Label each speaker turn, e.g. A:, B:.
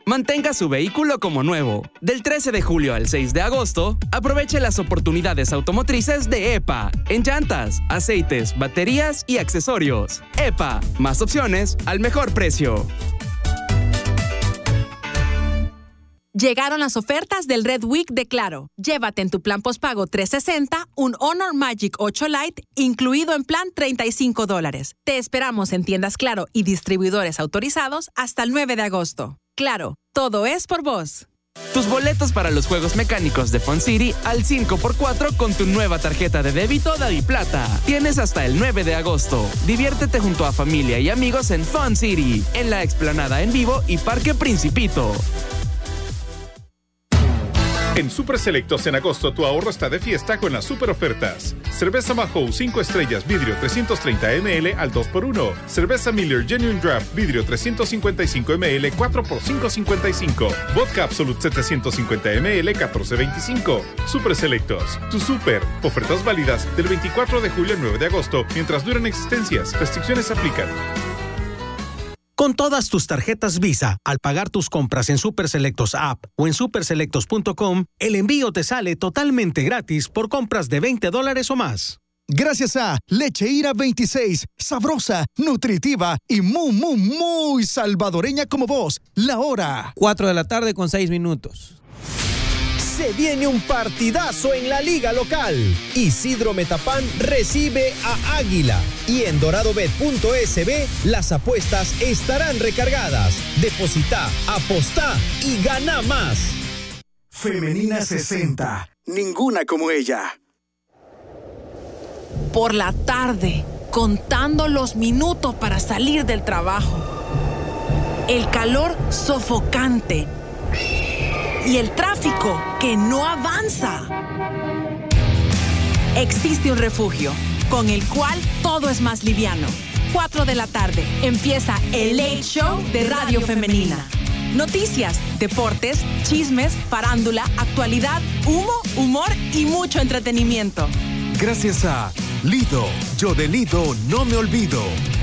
A: Mantenga su vehículo como nuevo. Del 13 de julio al 6 de agosto, aproveche las oportunidades automotrices de EPA en llantas, aceites, baterías y accesorios. EPA, más opciones al mejor precio.
B: Llegaron las ofertas del Red Week de Claro. Llévate en tu plan postpago 360 un Honor Magic 8 Lite incluido en plan $35. Te esperamos en tiendas Claro y distribuidores autorizados hasta el 9 de agosto. Claro, todo es por vos.
A: Tus boletos para los juegos mecánicos de Fun City al 5x4 con tu nueva tarjeta de débito DaviPlata. Tienes hasta el 9 de agosto. Diviértete junto a familia y amigos en Fun City, en la Explanada en Vivo y Parque Principito.
C: En Super Selectos en agosto tu ahorro está de fiesta con las super ofertas. Cerveza Mahou 5 estrellas vidrio 330 ml al 2x1. Cerveza Miller Genuine Draft vidrio 355 ml 4 por $5.55. Vodka Absolut 750 ml 14.25. Super Selectos, tu super. Ofertas válidas del 24 de julio al 9 de agosto mientras duran existencias. Restricciones aplican.
D: Con todas tus tarjetas Visa, al pagar tus compras en Super Selectos App o en superselectos.com, el envío te sale totalmente gratis por compras de $20 o más.
E: Gracias a Leche Ira 26, sabrosa, nutritiva y muy salvadoreña como vos. La hora.
F: 4:06 p.m.
G: Se viene un partidazo en la liga local. Isidro Metapán recibe a Águila. Y en doradobet.sb las apuestas estarán recargadas. Deposita, apostá y gana más.
E: Femenina 60. Ninguna como ella.
B: Por la tarde, contando los minutos para salir del trabajo. El calor sofocante. Y el tráfico que no avanza. Existe un refugio con el cual todo es más liviano. 4 de la tarde empieza el Late Show de Radio Femenina. Noticias, deportes, chismes, farándula, actualidad, humor y mucho entretenimiento.
H: Gracias a Lido, yo de Lido no me olvido.